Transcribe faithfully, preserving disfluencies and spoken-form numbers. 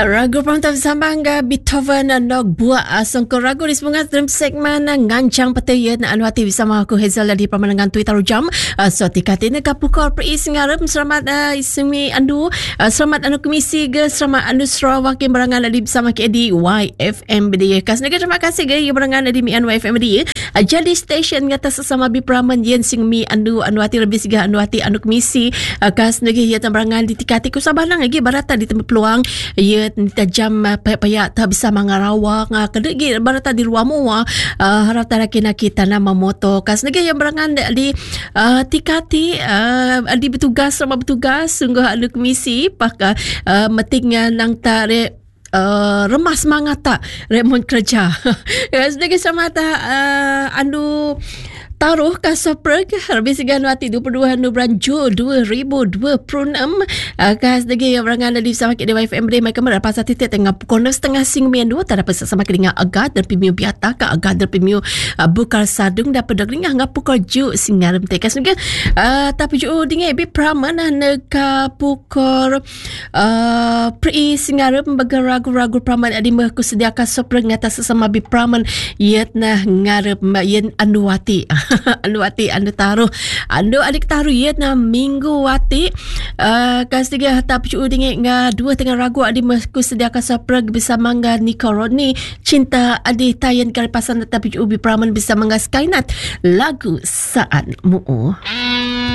Ragu Pramta bersambang Beethoven Nog buat songko ragu di semangat dalam segmen ngancang petayan Anuati bersama aku Hazel di pemandangan Twitter jam so tikatin ka pukul per singarem selamat uh, ismi andu uh, selamat anu komisi ge selamat andu Sarawak yang berangan di bersama ke di Y F M B D kas negara terima kasih ge yang berangan di mi Y F M B D uh, jadi stesen ngata sesama bi praman yen sing mi andu Anuati lebih siga Anuati anu komisi uh, kas negara yang berangan di tikati ku sabanang lagi barata di tempat peluang ya tajam payah-payah tak bisa mengarawak kedegi barata di ruang mua uh, harap tarakina kita nama moto kas negara yang berangan di uh, tikati uh, di bertugas sama bertugas sungguh ada komisi pak uh, metingnya nang tarik Uh, remah semangat tak remon kerja sedikit sama tak uh, anu taruh kasopreg habis segan wati dua puluh dua bulan Jul dua ribu dua puluh enam uh, kas lagi yang berangan di sama ke Y F M D mereka merapa satu titik tengah pukul setengah singmian dua tak dapat sama ke dengan agak dan pemiu biata ke agak dan pemiu uh, bukal sadung dapat dengah ngap pukul ju singaram tekas juga uh, tapi ju dengan bi praman neka pukul uh, pri singaram bagai ragu praman adi merku sediakan sopreg ngata sesama bi praman yatna ngarep yen Anuati Anuati anda taruh anda adik taruh yatna minggu wati uh, kas tiga hatap cu dingin nga dua tengah ragu adi merku sediakan sopreg bisa mangga Nikoroni cinta adi tayan kali pasan tapi cu bi praman bisa mangga Skynat lagu saat mu